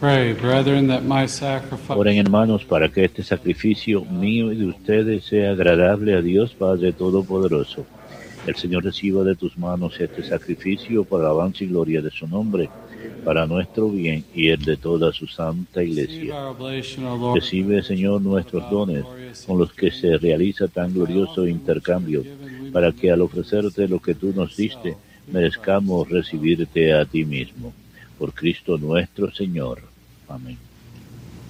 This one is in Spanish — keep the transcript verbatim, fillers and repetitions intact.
Pray, brethren, that my sacrifice Oren, hermanos, para que este sacrificio mío y de ustedes sea agradable a Dios Padre Todopoderoso. El Señor reciba de tus manos este sacrificio para alabanza y gloria de su nombre, para nuestro bien y el de toda su santa Iglesia. Recibe, Señor, nuestros dones, con los que se realiza tan glorioso intercambio, para que al ofrecerte lo que tú nos diste, merezcamos recibirte a ti mismo. Por Cristo nuestro Señor. Amén.